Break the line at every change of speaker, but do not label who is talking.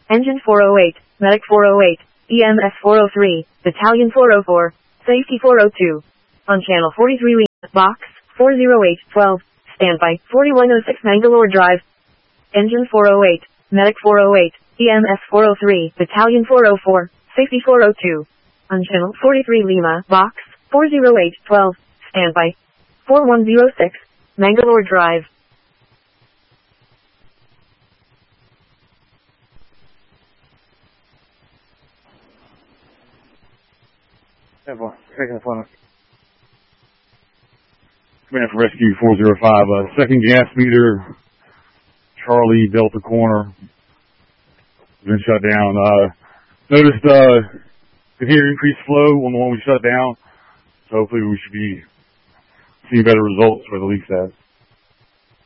Engine 408, Medic 408, EMS 403, Battalion 404, Safety 402. On Channel 43 Lima, Box 40812, Standby 4106 Mangalore Drive. Engine 408, Medic 408, EMS 403, Battalion 404, Safety 402. On Channel 43 Lima, Box 40812, Standby 4106, Mangalore Drive.
Command for Rescue 405, second gas meter, Charlie Delta Corner, been shut down. Noticed, could hear increased flow on the one we shut down, so hopefully we should be seeing better results for the leak stats.